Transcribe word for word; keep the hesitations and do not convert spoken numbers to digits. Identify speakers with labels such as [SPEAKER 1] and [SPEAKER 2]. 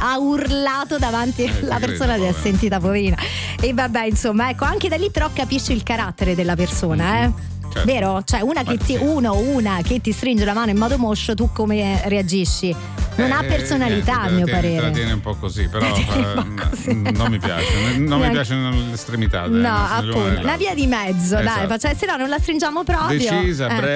[SPEAKER 1] ha urlato davanti
[SPEAKER 2] Eh,
[SPEAKER 1] alla
[SPEAKER 2] ti
[SPEAKER 1] persona,
[SPEAKER 2] credo,
[SPEAKER 1] si è
[SPEAKER 2] povera.
[SPEAKER 1] sentita poverina. E vabbè, insomma, ecco, anche da lì però capisci il carattere della persona, eh.
[SPEAKER 2] Certo.
[SPEAKER 1] Vero? Cioè una che
[SPEAKER 2] Ma
[SPEAKER 1] ti,
[SPEAKER 2] sì.
[SPEAKER 1] uno o una che ti stringe la mano in modo moscio, tu come reagisci? Non ha
[SPEAKER 2] Eh,
[SPEAKER 1] personalità,
[SPEAKER 2] niente,
[SPEAKER 1] a mio
[SPEAKER 2] te la tieni-
[SPEAKER 1] parere.
[SPEAKER 2] Te la tieni un po' così, però
[SPEAKER 1] Te la tieni un
[SPEAKER 2] eh,
[SPEAKER 1] po' così.
[SPEAKER 2] n- non mi piace, non mi
[SPEAKER 1] Neanche-
[SPEAKER 2] piacciono le estremità.
[SPEAKER 1] No, appunto, una via di mezzo, dai,
[SPEAKER 2] Esatto.
[SPEAKER 1] faccia- se no non la stringiamo proprio.
[SPEAKER 2] Decisa,
[SPEAKER 1] Eh.
[SPEAKER 2] breve.